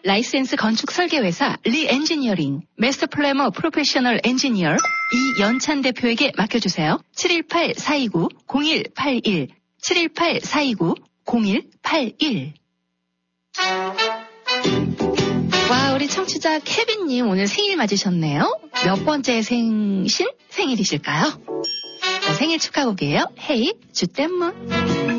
라이센스 건축 설계회사 리엔지니어링 마스터 플래머 프로페셔널 엔지니어 이연찬 대표에게 맡겨주세요. 718-429-0181 718-429-0181 와, 우리 청취자 케빈님 오늘 생일 맞으셨네요. 몇 번째 생일이실까요? 생일 축하곡이에요. 헤이 주댐문